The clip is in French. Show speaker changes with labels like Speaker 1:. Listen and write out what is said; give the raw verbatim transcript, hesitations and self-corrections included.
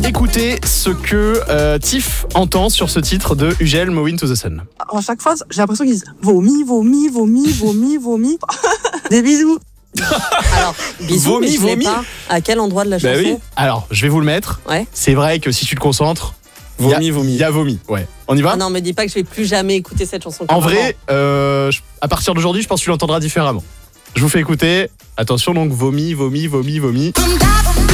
Speaker 1: Écoutez ce que euh, Tiff entend sur ce titre de Ugel, Mowin to the Sun.
Speaker 2: À chaque fois, j'ai l'impression qu'ils disent vomi, vomi, vomi, vomi, vomi. Des bisous.
Speaker 3: Alors, bisous,
Speaker 1: Vomi,
Speaker 3: mais je l'ai
Speaker 1: vomi.
Speaker 3: pas. À quel endroit de la
Speaker 1: Bah
Speaker 3: chanson?
Speaker 1: oui. Alors, je vais vous le mettre.
Speaker 3: Ouais.
Speaker 1: C'est vrai que si tu te concentres, il y a-
Speaker 4: Vomi, vomi.
Speaker 1: Il y a vomi. Ouais. On y va?
Speaker 3: Ah non, me dis pas que je vais plus jamais écouter cette chanson.
Speaker 1: En
Speaker 3: comme
Speaker 1: vrai, euh, je- à partir d'aujourd'hui, je pense que tu l'entendras différemment. Je vous fais écouter. Attention, donc vomi, vomi, vomi, vomi.